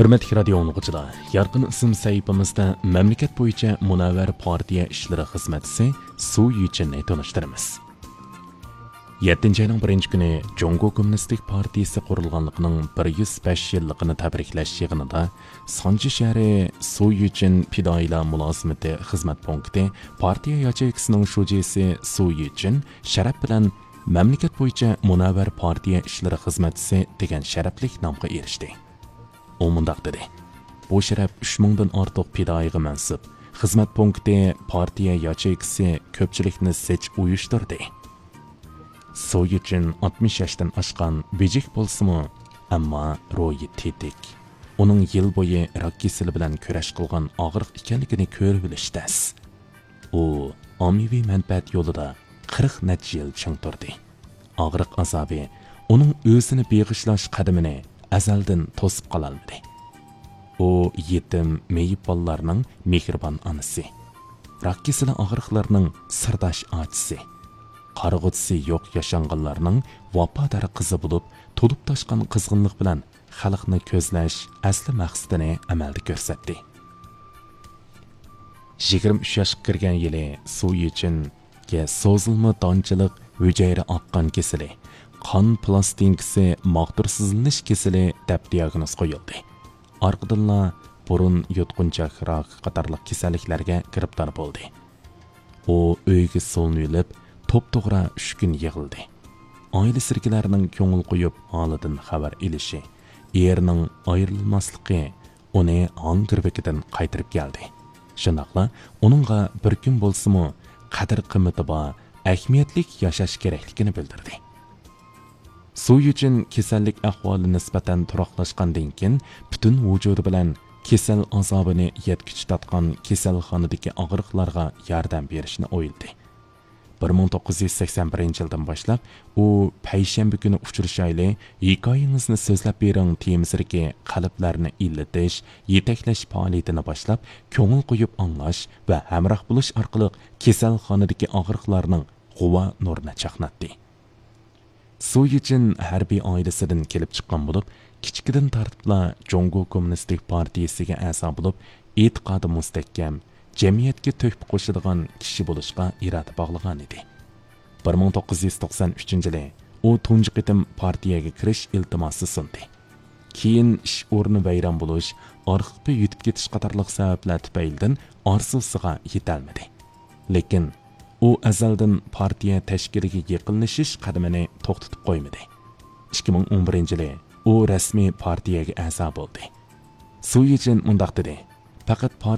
Hürmetli radio oğunucular, yarqın isim sayfamızda memleket boyunca Munavvar partiya işleri xizmatchisi Su Yuchinni tanıştıramiz. 7 ayning 1-kuni Jongo Kommunistik Partiyasi qurilganligining 105 yilligini tabriklash yig'inida Sanji shahri Su Yuchin fidoyilar mulozimati xizmat punkti partiya yacheykisining shujisi Su Yuchin sharaf bilan mamlakat bo'yicha Munavvar partiya ishlari xizmatchisi degan sharafli nomga erishdi. U mundaq dedi: "Bu sharaf 3000 dan ortiq fidoyiga mansub xizmat punkti partiya yacheykisi ko'pchilikni sich uyushtirdi." Su Yuchin 60 yoshdan oshgan bejik bo'lsa-mu, ammo ro'yi tetik. Uning yil bo'yi rak kasali bilan kurash qilgan og'riq ekanligini ko'rib bilishdas. U ommaviy manfaat yo'lida 40 necha yil ching turdi. Og'riq azobi uning o'zini beg'ishlash qadamini azaldan to'sib qololmadi. U yetim meyib bolalarning mehribon onasi, rak kasali og'riqlarning sirdosh ochisi, qarg'utisi yo'q yashanganlarning vafodor qizi bo'lib, to'lib toshgan qizg'inlik bilan xalqni ko'zlash asli maqsadini amalda ko'rsatdi. 23 yoshga kirgan yili Su Yuchinga so'zilma donchilik, hujayra oqqan kasali, qon plastinkasi, mag'dursizlanish kasali deb diagnoz qo'yildi. Orqadanla burun yutqunchak rak qatorliq kasalliklarga giribdor bo'ldi. U uyga so'nilib, to'p-to'g'ri 3 kun yig'ildi. Oila sirkilarining ko'ngil qo'yib holidan xabar elishi, erining ayrilmasligi uni Angirbekidan qaytarib keldi. Shunaqla uningga bir kun bo'lsa-mu qadr-qimmati bor, ahamiyatli yashash kerakligini bildirdi. Su Yuchin kasallik ahvoli nisbatan turaqlashgandan keyin butun vujudi bilan kasal azobini yetkich tatgan kasalxonadagi og'riqlarga yordam berishni o'yladi. 1981-yildan boshlab u payshanba kuni uchrashayli, hikoyangizni so'zlab bering temasidagi qalblarni illatish, yetaklash faoliyatini boshlab, ko'ngil qo'yib anglash va hamroh bo'lish orqali kasalxonadagi og'riqlarning g'uva nurini chaqnatdi. Su Yuchin harbiy oilasidan kelib chiqqan bo'lib, kichkidan tartibla Jongo Kommunistik Partiyasiga a'zo bo'lib, e'tiqodi mustahkam, jamiyatga to'hfa qo'shadigan kishi bo'lishga iroda bog'lagan edi. 1993-yili u tunji qitim partiyaga kirish iltimosi sundi. Keyin ish o'rni vayron bo'lish, orqaga yutib ketish qatorliq sabablar tufaylidan orzusiga yetolmadi. Lekin u azaldan partiya tashkiliga yaqinlashish qadamini to'xtatib qo'ymadi. 2011-yili u rasmiy partiyaga a'zo bo'ldi. Su Yuchin mundaq dedi: "Faqat